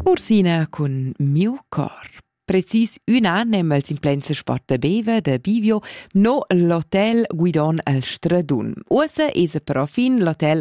Ursina con mio cor. Precis un anno emels in plensa Sporta Beva de Bivio no l'hotel Guidon al Stradun. Ussa esa però fin l'hotel